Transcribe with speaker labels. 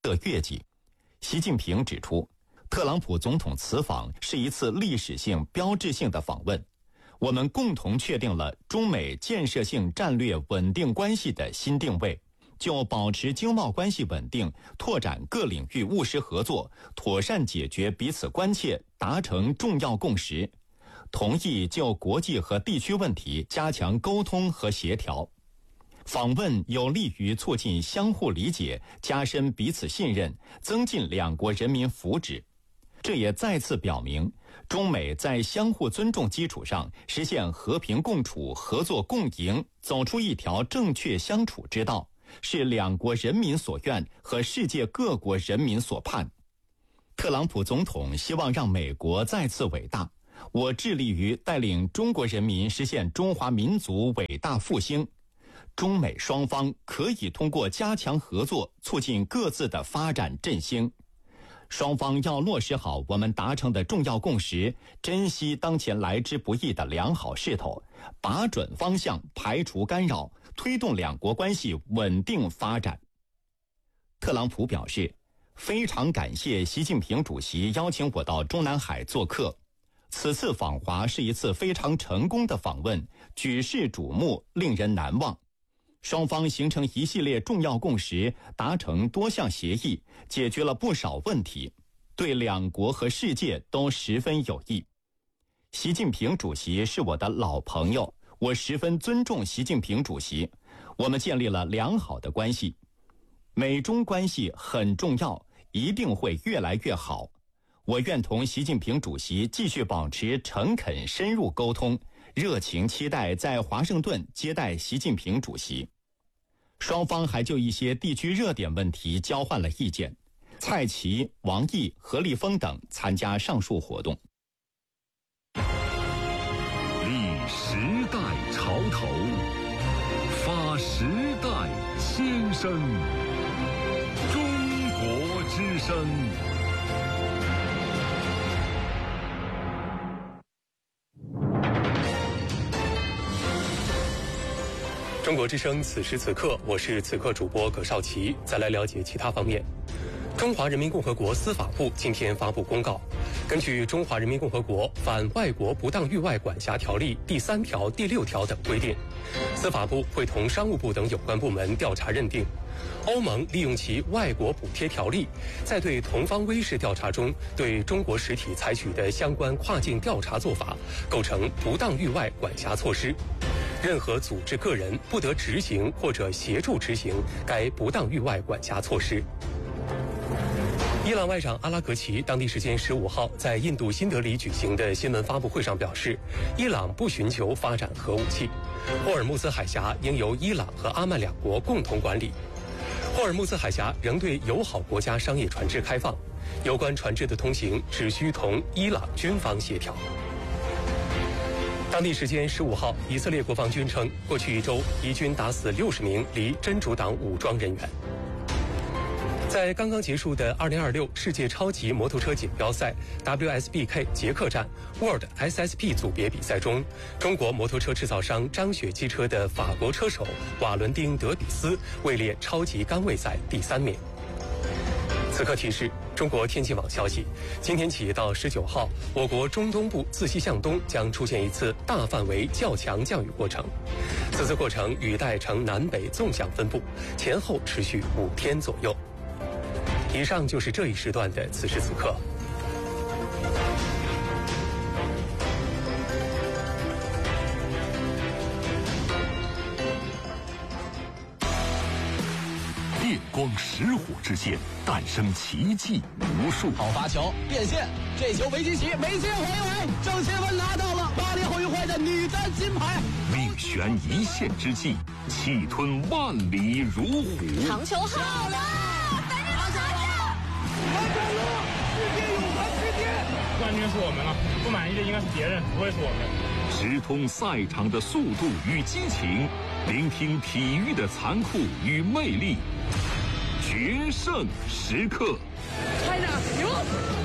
Speaker 1: 的月季。习近平指出，特朗普总统此访是一次历史性、标志性的访问，我们共同确定了中美建设性战略稳定关系的新定位，就保持经贸关系稳定、拓展各领域务实合作、妥善解决彼此关切达成重要共识，同意就国际和地区问题加强沟通和协调。访问有利于促进相互理解，加深彼此信任，增进两国人民福祉。这也再次表明，中美在相互尊重基础上实现和平共处、合作共赢，走出一条正确相处之道，是两国人民所愿和世界各国人民所盼。特朗普总统希望让美国再次伟大，我致力于带领中国人民实现中华民族伟大复兴。中美双方可以通过加强合作，促进各自的发展振兴。双方要落实好我们达成的重要共识，珍惜当前来之不易的良好势头，把准方向，排除干扰，推动两国关系稳定发展。特朗普表示，非常感谢习近平主席邀请我到中南海做客，此次访华是一次非常成功的访问，举世瞩目，令人难忘。双方形成一系列重要共识，达成多项协议，解决了不少问题，对两国和世界都十分有益。习近平主席是我的老朋友，我十分尊重习近平主席，我们建立了良好的关系。美中关系很重要，一定会越来越好。我愿同习近平主席继续保持诚恳深入沟通，热情期待在华盛顿接待习近平主席。双方还就一些地区热点问题交换了意见，蔡奇、王毅、何立峰等参加上述活动。
Speaker 2: 立时代潮头，发时代先声，中国之声。
Speaker 3: 中国之声，此时此刻，我是此刻主播葛少奇。再来了解其他方面。中华人民共和国司法部今天发布公告，根据《中华人民共和国反外国不当域外管辖条例》第3条、第6条等规定，司法部会同商务部等有关部门调查认定，欧盟利用其外国补贴条例，在对同方威视调查中对中国实体采取的相关跨境调查做法，构成不当域外管辖措施。任何组织个人不得执行或者协助执行该不当域外管辖措施。伊朗外长阿拉格齐当地时间15号在印度新德里举行的新闻发布会上表示，伊朗不寻求发展核武器，霍尔木兹海峡应由伊朗和阿曼两国共同管理。霍尔木兹海峡仍对友好国家商业船只开放，有关船只的通行只需同伊朗军方协调。当地时间15号，以色列国防军称，过去1周敌军打死60名离真主党武装人员。在刚刚结束的2026世界超级摩托车锦标赛 WSBK 捷克站 World SSP 组别比赛中，中国摩托车制造商张雪汽车的法国车手瓦伦丁·德比斯位列超级杆位赛第3名。此刻提示：中国天气网消息，今天起到19号，我国中东部自西向东将出现一次大范围较强降雨过程。此次过程雨带呈南北纵向分布，前后持续5天左右。以上就是这一时段的此时此刻。
Speaker 2: 电光石火之间诞生奇迹无数。
Speaker 4: 好发球变线，这球没进起，梅西回围，郑钦文拿到了巴黎奥运会的女单金牌。
Speaker 2: 命悬一线之际，气吞万里如虎。
Speaker 5: 长球好了，赶紧拿下！
Speaker 6: 完成了，世界泳坛之巅。
Speaker 7: 冠军是我们了，不满意的应该是别人，不会是我们。
Speaker 2: 直通赛场的速度与激情，聆听体育的残酷与魅力。决胜时刻，
Speaker 6: China 赢。